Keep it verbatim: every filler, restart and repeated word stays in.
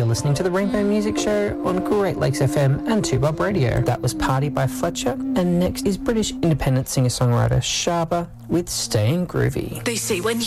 listening to the Rainbow Music Show on Great Lakes F M and two Bob Radio. That was Party by Fletcher, and next is British independent singer-songwriter Shaba with Staying Groovy. They say when